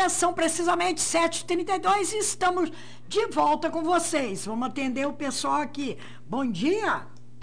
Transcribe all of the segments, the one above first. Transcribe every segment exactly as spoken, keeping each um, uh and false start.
Olha, são precisamente sete e trinta e dois e estamos de volta com vocês. Vamos atender o pessoal aqui. Bom dia.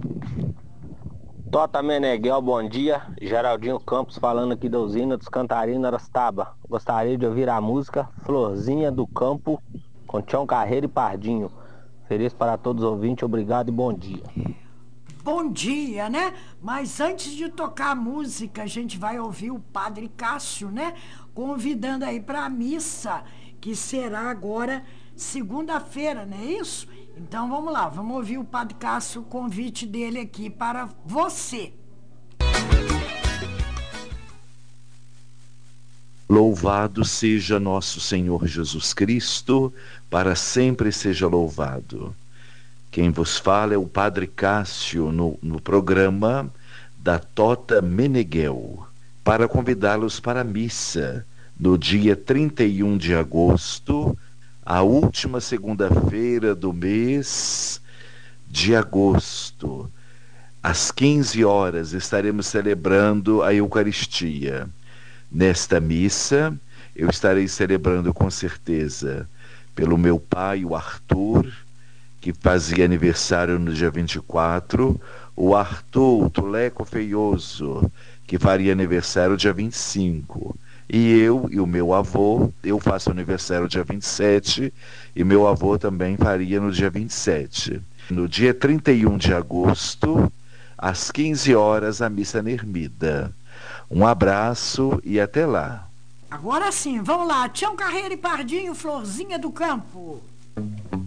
Tota Meneghel, bom dia. Geraldinho Campos falando aqui da usina dos Cantarina Arastaba. Gostaria de ouvir a música Florzinha do Campo com Tião Carreiro e Pardinho. Feliz para todos os ouvintes, obrigado e bom dia. Bom dia, né? Mas antes de tocar a música, a gente vai ouvir o Padre Cássio, né? Convidando aí para a missa, que será agora segunda-feira, não é isso? Então vamos lá, vamos ouvir o Padre Cássio, o convite dele aqui para você. Louvado seja nosso Senhor Jesus Cristo, para sempre seja louvado. Quem vos fala é o Padre Cássio no, no programa da Tota Meneghel, para convidá-los para a missa no dia trinta e um de agosto, a última segunda-feira do mês de agosto. Às quinze horas estaremos celebrando a Eucaristia. Nesta missa, eu estarei celebrando com certeza pelo meu pai, o Arthur, que fazia aniversário no dia vinte e quatro, o Arthur, o Tuleco Feioso, que faria aniversário dia vinte e cinco, e eu e o meu avô, eu faço aniversário dia vinte e sete, e meu avô também faria no dia vinte e sete. No dia trinta e um de agosto, às quinze horas, a missa na Ermida. Um abraço e até lá. Agora sim, vamos lá. Tião Carreiro e Pardinho, Florzinha do Campo.